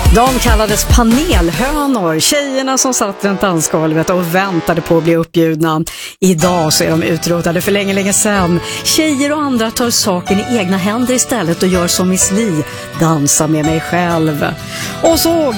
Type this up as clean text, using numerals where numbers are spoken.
De kallades panelhönor, tjejerna som satt runt dansgolvet och väntade på att bli uppbjudna. Idag så är de utrotade för länge sedan. Tjejer och andra tar saken i egna händer istället och gör som Miss Li, dansa med mig själv. Och så